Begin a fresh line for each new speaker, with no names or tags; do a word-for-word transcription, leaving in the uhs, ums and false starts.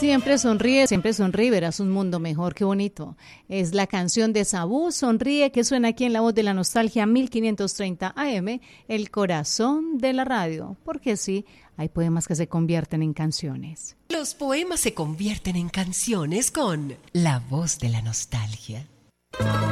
Siempre sonríe, siempre sonríe, verás un mundo mejor, qué bonito. Es la canción de Sabú, Sonríe, que suena aquí en La Voz de la Nostalgia, mil quinientos treinta A M, el corazón de la radio. Porque sí, hay poemas que se convierten en canciones.
Los poemas se convierten en canciones con La Voz de la Nostalgia.